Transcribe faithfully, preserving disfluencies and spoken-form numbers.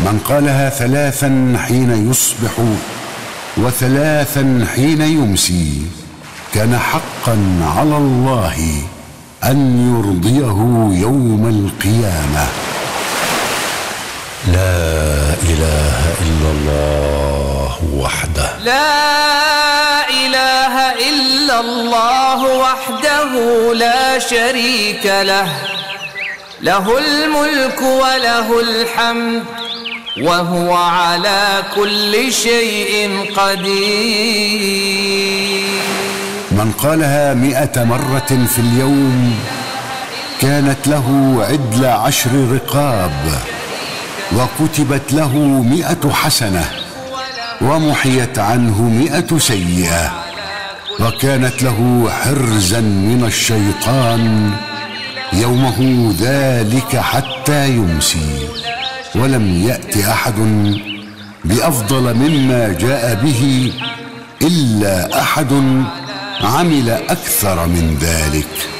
من قالها ثلاثا حين يصبح وثلاثا حين يمسي كان حقا على الله أن يرضيه يوم القيامة. لا إله إلا الله وحده، لا إله إلا الله وحده لا شريك له، له الملك وله الحمد وهو على كل شيء قدير. من قالها مئة مرة في اليوم كانت له عدل عشر رقاب، وكتبت له مئة حسنة ومحيت عنه مئة سيئة، وكانت له حرزا من الشيطان يومه ذلك حتى يمسي. ولم يأت أحد بأفضل مما جاء به إلا أحد عمل أكثر من ذلك.